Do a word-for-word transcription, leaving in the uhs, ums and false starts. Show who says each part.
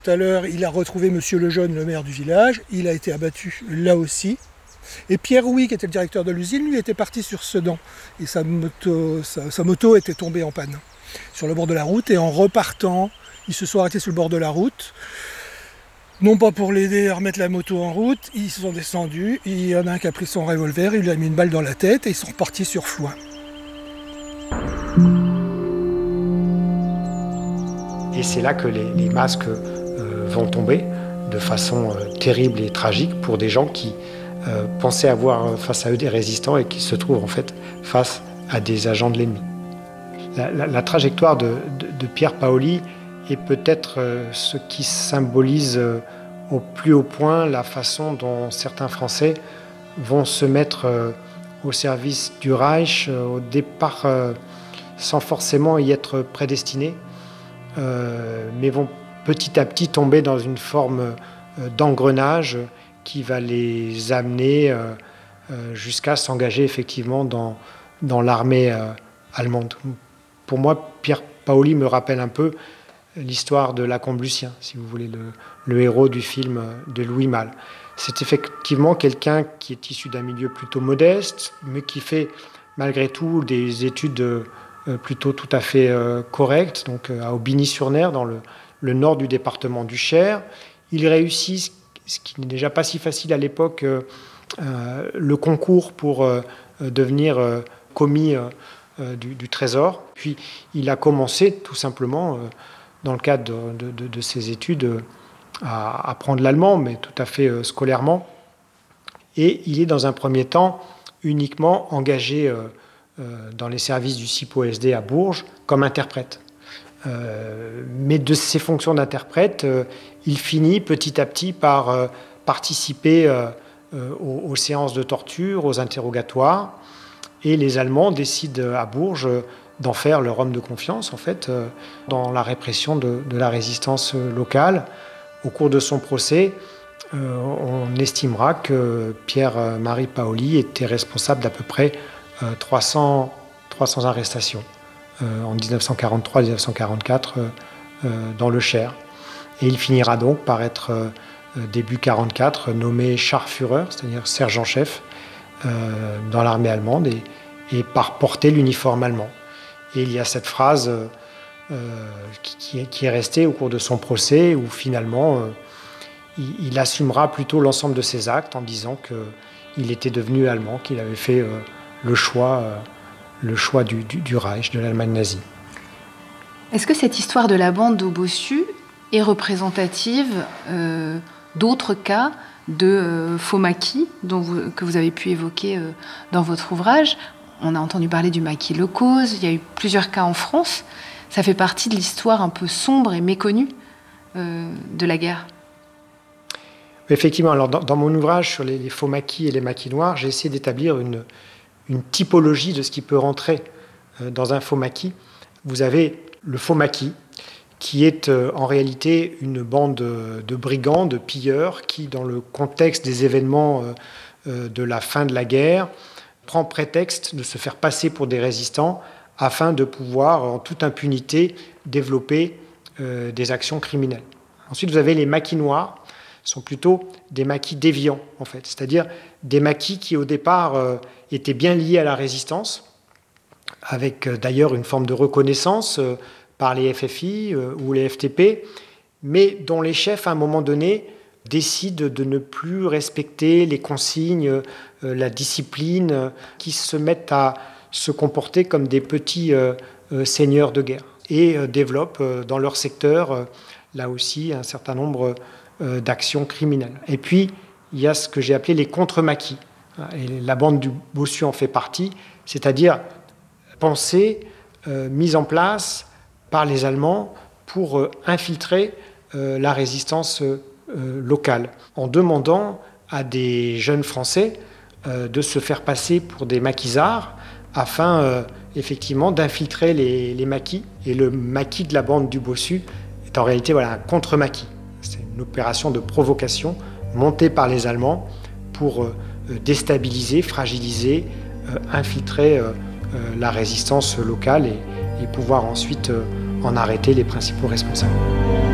Speaker 1: Tout à l'heure, il a retrouvé Monsieur Lejeune, le maire du village. Il a été abattu là aussi. Et Pierre Rouy, qui était le directeur de l'usine, lui était parti sur Sedan. Et sa moto, sa, sa moto était tombée en panne sur le bord de la route. Et en repartant, ils se sont arrêtés sur le bord de la route. Non pas pour l'aider à remettre la moto en route, ils se sont descendus. Il y en a un qui a pris son revolver, il lui a mis une balle dans la tête et ils sont repartis sur Floing.
Speaker 2: Et c'est là que les, les masques euh, vont tomber de façon euh, terrible et tragique pour des gens qui euh, pensaient avoir face à eux des résistants et qui se trouvent en fait face à des agents de l'ennemi. La, la, la trajectoire de, de, de Pierre Paoli est peut-être euh, ce qui symbolise euh, au plus haut point la façon dont certains Français vont se mettre euh, au service du Reich, euh, au départ euh, sans forcément y être prédestinés. Euh, mais vont petit à petit tomber dans une forme euh, d'engrenage qui va les amener euh, euh, jusqu'à s'engager effectivement dans, dans l'armée euh, allemande. Pour moi, Pierre Paoli me rappelle un peu l'histoire de Lacombe Lucien, si vous voulez, le, le héros du film de Louis Malle. C'est effectivement quelqu'un qui est issu d'un milieu plutôt modeste, mais qui fait malgré tout des études euh, plutôt tout à fait euh, correct, donc euh, à Aubigny-sur-Ner, dans le, le nord du département du Cher. Il réussit, ce qui n'est déjà pas si facile à l'époque, euh, euh, le concours pour euh, devenir euh, commis euh, euh, du, du Trésor. Puis il a commencé tout simplement, euh, dans le cadre de, de, de ses études, euh, à apprendre l'allemand, mais tout à fait euh, scolairement. Et il est dans un premier temps uniquement engagé euh, dans les services du C I P O S D à Bourges comme interprète. Euh, mais de ses fonctions d'interprète, euh, il finit petit à petit par euh, participer euh, euh, aux, aux séances de torture, aux interrogatoires, et les Allemands décident à Bourges d'en faire leur homme de confiance, en fait, euh, dans la répression de, de la résistance locale. Au cours de son procès, euh, on estimera que Pierre-Marie Paoli était responsable d'à peu près trois cents, trois cents arrestations euh, en dix-neuf cent quarante-trois dix-neuf cent quarante-quatre euh, euh, dans le Cher. Et il finira donc par être, euh, début quarante-quatre, nommé Scharführer, c'est-à-dire sergent-chef, euh, dans l'armée allemande, et, et par porter l'uniforme allemand. Et il y a cette phrase euh, qui, qui est restée au cours de son procès, où finalement euh, il, il assumera plutôt l'ensemble de ses actes en disant qu'il était devenu allemand, qu'il avait fait euh, le choix, euh, le choix du, du, du Reich, de l'Allemagne nazie.
Speaker 3: Est-ce que cette histoire de la bande au bossu est représentative euh, d'autres cas de euh, faux maquis dont vous, que vous avez pu évoquer euh, dans votre ouvrage? On a entendu parler du maquis Lecause, il y a eu plusieurs cas en France. Ça fait partie de l'histoire un peu sombre et méconnue euh, de la guerre.
Speaker 2: Effectivement, alors dans, dans mon ouvrage sur les, les faux maquis et les maquis noirs, j'ai essayé d'établir une une typologie de ce qui peut rentrer dans un faux maquis. Vous avez le faux maquis, qui est en réalité une bande de brigands, de pilleurs, qui, dans le contexte des événements de la fin de la guerre, prend prétexte de se faire passer pour des résistants afin de pouvoir, en toute impunité, développer des actions criminelles. Ensuite, vous avez les maquis noirs, sont plutôt des maquis déviants, en fait, c'est-à-dire des maquis qui, au départ, euh, étaient bien liés à la résistance, avec euh, d'ailleurs une forme de reconnaissance euh, par les F F I euh, ou les F T P, mais dont les chefs, à un moment donné, décident de ne plus respecter les consignes, euh, la discipline, euh, qui se mettent à se comporter comme des petits euh, euh, seigneurs de guerre, et euh, développent euh, dans leur secteur, euh, là aussi, un certain nombre euh, d'actions criminelles. Et puis, il y a ce que j'ai appelé les contre-maquis. Et la bande du bossu en fait partie, c'est-à-dire pensée, euh, mise en place par les Allemands pour euh, infiltrer euh, la résistance euh, locale, en demandant à des jeunes Français euh, de se faire passer pour des maquisards afin euh, effectivement d'infiltrer les, les maquis. Et le maquis de la bande du bossu est en réalité voilà, un contre-maquis. C'est une opération de provocation montée par les Allemands pour euh, déstabiliser, fragiliser, euh, infiltrer euh, euh, la résistance locale et, et pouvoir ensuite euh, en arrêter les principaux responsables.